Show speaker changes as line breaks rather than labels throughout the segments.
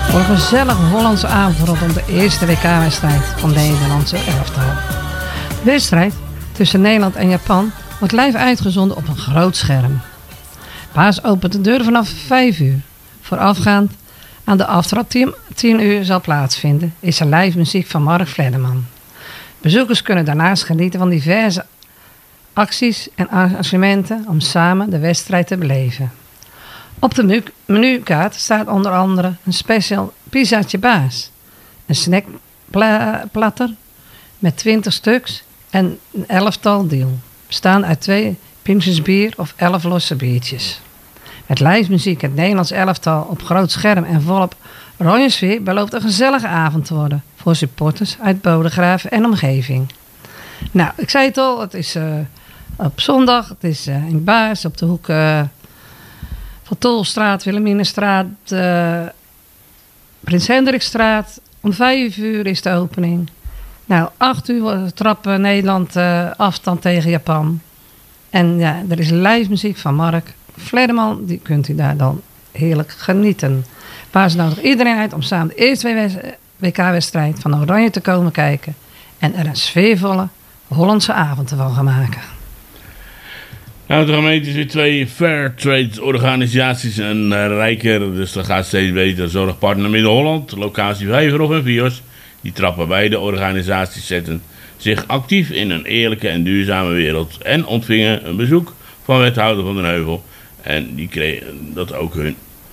Voor een gezellige Hollandse avond rondom de eerste WK-wedstrijd van de Nederlandse elftal. De wedstrijd tussen Nederland en Japan wordt live uitgezonden op een groot scherm. Paas opent de deur vanaf 5 uur. Voorafgaand aan de aftrap 10 uur zal plaatsvinden, is er live muziek van Mark Vledderman. Bezoekers kunnen daarnaast genieten van diverse acties en arrangementen om samen de wedstrijd te beleven. Op de menukaart staat onder andere een special pizzaatje baas, een snackplatter met 20 stuks en een 11-tal deal, bestaande uit 2 pintjes bier of 11 losse biertjes. Met live muziek, het Nederlands elftal op groot scherm en volop oranje sfeer belooft een gezellige avond te worden voor supporters uit Bodegraven en omgeving. Nou, ik zei het al, het is op zondag, het is in Baars op de hoek van Tolstraat, Wilhelminastraat, Prins Hendrikstraat. Om 5 uur is de opening. Nou, 8 uur trappen Nederland afstand tegen Japan. En ja, er is live muziek van Mark Vledderman. Die kunt u daar dan heerlijk genieten. Paas nodig iedereen uit om samen de eerste WK-wedstrijd van Oranje te komen kijken. En er een sfeervolle Hollandse avond van gaan maken.
Nou, de gemeente is weer 2 fair trade organisaties en rijker. Dus dat gaat steeds beter. Zorgpartner Midden-Holland, locatie Vijverhof en Vios. Die trappen beide organisaties zetten zich actief in een eerlijke en duurzame wereld. En ontvingen een bezoek van wethouder Van den Heuvel. En die kregen dat ook hun.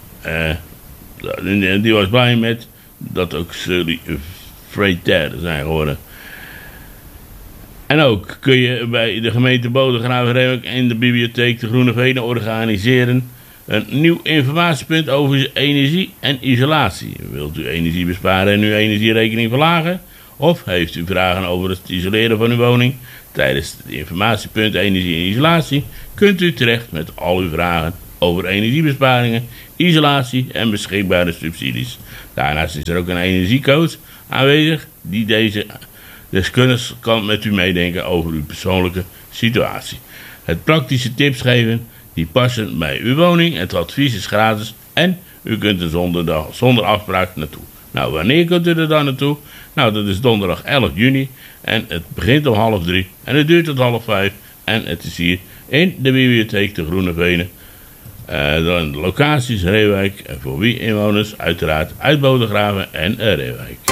Die was blij met dat ook jullie fratair zijn geworden. En ook kun je bij de gemeente Bodegraven en de bibliotheek de Groene Venen organiseren een nieuw informatiepunt over energie en isolatie. Wilt u energie besparen en uw energierekening verlagen? Of heeft u vragen over het isoleren van uw woning? Tijdens het informatiepunt energie en isolatie kunt u terecht met al uw vragen over energiebesparingen, isolatie en beschikbare subsidies. Daarnaast is er ook een energiecoach aanwezig die deze deskundig kan met u meedenken over uw persoonlijke situatie. Het praktische tips geven die passen bij uw woning. Het advies is gratis en u kunt er zonder afspraak naartoe. Nou, wanneer kunt u er dan naartoe? Nou, dat is donderdag 11 juni en het begint om 2:30 en het duurt tot 4:30 en het is hier in de bibliotheek de Groene Venen. De locatie is Reeuwijk en voor wie inwoners uiteraard uit Bodegraven en Reeuwijk.